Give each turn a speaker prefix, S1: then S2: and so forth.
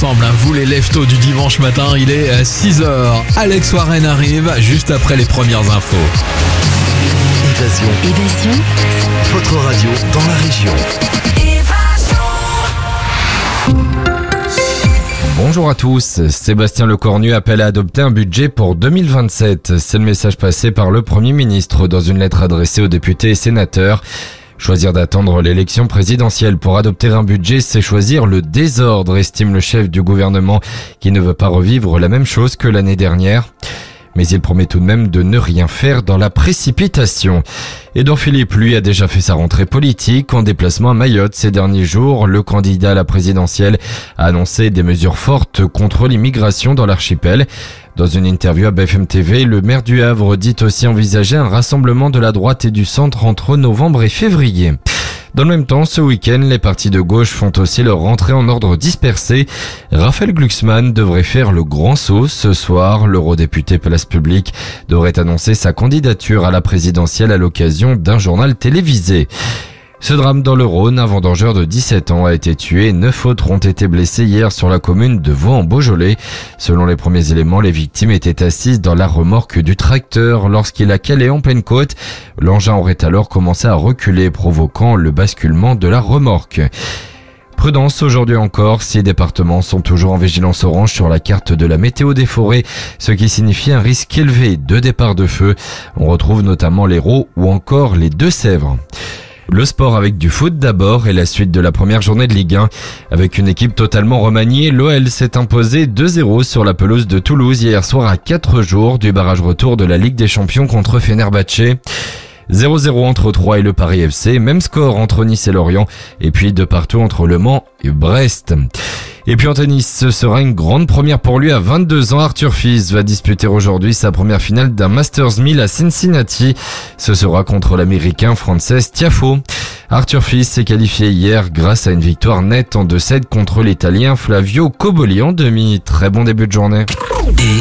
S1: ensemble, vous les lève-tôt du dimanche matin, il est 6h. Alex Warren arrive juste après les premières infos.
S2: Évasion. Votre radio dans la région.
S3: Bonjour à tous, Sébastien Lecornu appelle à adopter un budget pour 2027. C'est le message passé par le Premier ministre dans une lettre adressée aux députés et sénateurs. Choisir d'attendre l'élection présidentielle pour adopter un budget, c'est choisir le désordre, estime le chef du gouvernement qui ne veut pas revivre la même chose que l'année dernière. Mais il promet tout de même de ne rien faire dans la précipitation. Édouard Philippe, lui, a déjà fait sa rentrée politique en déplacement à Mayotte ces derniers jours. Le candidat à la présidentielle a annoncé des mesures fortes contre l'immigration dans l'archipel. Dans une interview à BFM TV, le maire du Havre dit aussi envisager un rassemblement de la droite et du centre entre novembre et février. Dans le même temps, ce week-end, les partis de gauche font aussi leur rentrée en ordre dispersé. Raphaël Glucksmann devrait faire le grand saut ce soir. L'eurodéputé Place Publique devrait annoncer sa candidature à la présidentielle à l'occasion d'un journal télévisé. Ce drame dans le Rhône, un vendangeur de 17 ans a été tué. 9 autres ont été blessés hier sur la commune de Vaux-en-Beaujolais. Selon les premiers éléments, les victimes étaient assises dans la remorque du tracteur lorsqu'il a calé en pleine côte. L'engin aurait alors commencé à reculer, provoquant le basculement de la remorque. Prudence aujourd'hui encore, 6 départements sont toujours en vigilance orange sur la carte de la météo des forêts, ce qui signifie un risque élevé de départ de feu. On retrouve notamment l'Hérault ou encore les Deux-Sèvres. Le sport avec du foot d'abord et la suite de la première journée de Ligue 1. Avec une équipe totalement remaniée, l'OL s'est imposé 2-0 sur la pelouse de Toulouse hier soir à 4 jours du barrage retour de la Ligue des Champions contre Fenerbahçe. 0-0 entre Troyes et le Paris FC, même score entre Nice et Lorient, et puis de partout entre Le Mans et Brest. Et puis en tennis, ce sera une grande première pour lui à 22 ans. Arthur Fils va disputer aujourd'hui sa première finale d'un Masters 1000 à Cincinnati. Ce sera contre l'Américain Frances Tiafoe. Arthur Fils s'est qualifié hier grâce à une victoire nette en 2-7 contre l'Italien Flavio Cobolli en demi. Très bon début de journée.